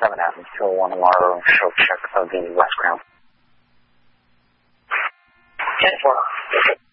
7 atmosphere 1 alarm, show check of the west ground. 10-4.